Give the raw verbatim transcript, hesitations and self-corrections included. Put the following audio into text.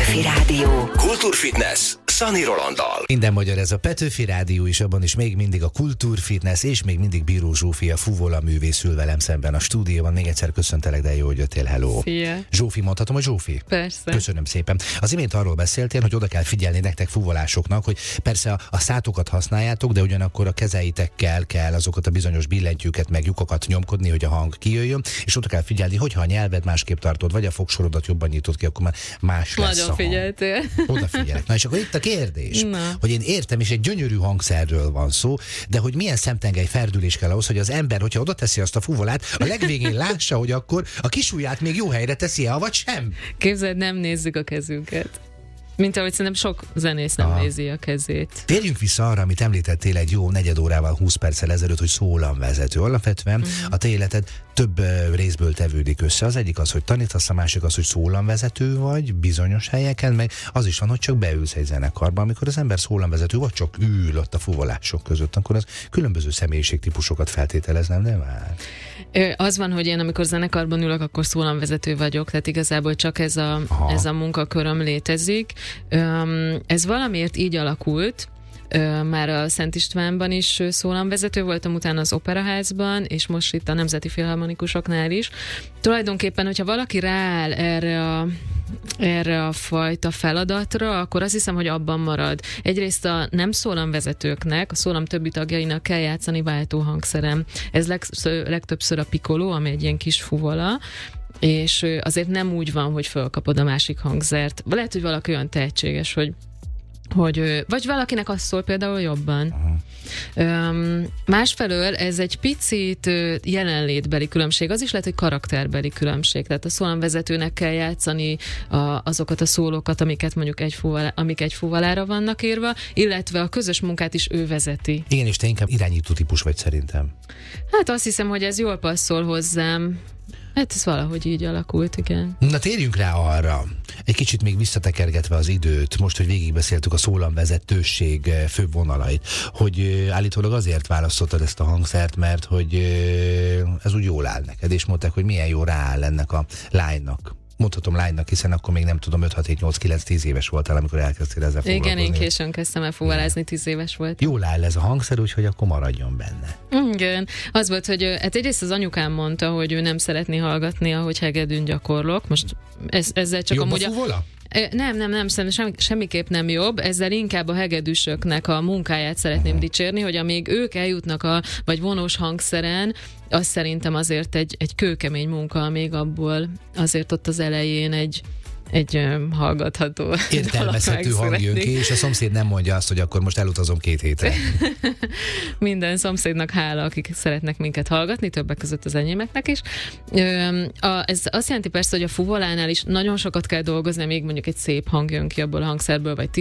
Petőfi Rádió. Kultúrfitness Szani Rolanddal. Minden magyar, ez a Petőfi Rádió, és abban is még mindig a Kultúrfitness, és még mindig Bíró Zsófia fuvola művész ül velem szemben a stúdióban. Még egyszer köszöntelek, de jó, hogy jöttél, hello. Szia. Zsófi, mondhatom, hogy Zsófi? Persze. Köszönöm szépen. Az imént arról beszéltél, hogy oda kell figyelni nektek fuvolásoknak, hogy persze a, a szátokat használjátok, de ugyanakkor a kezeitekkel kell azokat a bizonyos billentyűket, meg lyukakat nyomkodni, hogy a hang kijöjjön, és oda kell figyelni, hogyha a nyelved másképp tartod, vagy a fogsorodat jobban nyitod ki, akkor már más lesz. Nagyon a hang. figyeltél. Odafigyelek. Na és akkor itt a kérdés, Na. hogy én értem, és egy gyönyörű hangszerről van szó, de hogy milyen szemtengely ferdülés kell ahhoz, hogy az ember, hogyha oda teszi azt a fuvolát, a legvégén lássa, hogy akkor a kisujját még jó helyre teszi-e, vagy sem? Képzeld, nem nézzük a kezünket. Mint ahogy szerintem sok zenész nem Aha. nézi a kezét. Térjünk vissza arra, amit említettél egy jó negyed órával, húsz perccel ezelőtt, hogy szólamvezető. Alapvetően uh-huh. a te életed több uh, részből tevődik össze. Az egyik az, hogy tanítasz, a másik az, hogy szólamvezető vagy bizonyos helyeken, meg az is van, hogy csak beülsz egy zenekarba. Amikor az ember szólamvezető, vagy csak ül ott a fuvolások között, akkor az különböző személyiségtípusokat feltételez, nem, de már? Az van, hogy én amikor zenekarban ülök, akkor szólamvezető vagyok, tehát igazából csak ez a, ez a munkaköröm létezik. Ez valamiért így alakult, már a Szent Istvánban is szólamvezető voltam, utána az Operaházban, és most itt a Nemzeti Filharmonikusoknál is. Tulajdonképpen, hogyha valaki rááll erre a erre a fajta feladatra, akkor azt hiszem, hogy abban marad. Egyrészt a nem szólamvezetőknek, a szólam többi tagjainak kell játszani váltóhangszerem. Ez legször, legtöbbször a piccolo, ami egy ilyen kis fuvola, és azért nem úgy van, hogy fölkapod a másik hangszert. Lehet, hogy valaki olyan tehetséges, hogy hogy, vagy valakinek az szól például jobban. Um, másfelől ez egy picit jelenlétbeli különbség, az is lehet, hogy karakterbeli különbség. Tehát a szólamvezetőnek kell játszani a, azokat a szólókat, amiket mondjuk egy fuvalá, amik egy fuvalára vannak írva, illetve a közös munkát is ő vezeti. Igen, és te inkább irányító típus vagy szerintem. Hát azt hiszem, hogy ez jól passzol hozzám. Hát ez valahogy így alakult, igen. Na térjünk rá arra, egy kicsit még visszatekergetve az időt, most, hogy végigbeszéltük a szólamvezetőség főbb vonalait, hogy állítólag azért választottad ezt a hangszert, mert hogy ez úgy jól áll neked, és mondták, hogy milyen jó rááll ennek a lánynak. Mondhatom lánynak, hiszen akkor még nem tudom, öt, hat, hét, nyolc, kilenc, tíz éves voltál, amikor elkezdtél ezzel foglalkozni. Igen, én későn kezdtem el fuvalázni, tíz éves voltam. Jól áll ez a hangszer, úgyhogy akkor maradjon benne. Igen. Az volt, hogy hát egyrészt az anyukám mondta, hogy ő nem szeretné hallgatni, ahogy hegedűn gyakorlok. Most ez, ezzel csak jobb amúgy... a fuvola? Nem, nem, nem, semmi, semmiképp nem jobb. Ezzel inkább a hegedűsöknek a munkáját szeretném uh-huh. dicsérni, hogy amíg ők eljutnak a, vagy vonós hangszeren, az szerintem azért egy, egy kőkemény munka, amíg abból azért ott az elején egy egy um, hallgatható értelmezhető hang jön ki, és a szomszéd nem mondja azt, hogy akkor most elutazom két hétre. Minden szomszédnak hála, akik szeretnek minket hallgatni, többek között az enyémeknek is. Ö, a, ez azt jelenti persze, hogy a fuvolánál is nagyon sokat kell dolgozni, még mondjuk egy szép hang jön ki abból a hangszerből, vagy